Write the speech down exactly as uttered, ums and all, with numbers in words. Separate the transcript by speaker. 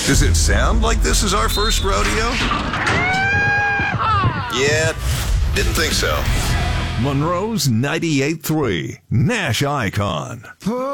Speaker 1: Does it sound like this is our first rodeo? Yeah, didn't think so.
Speaker 2: Monroe's ninety-eight point three, Nash Icon.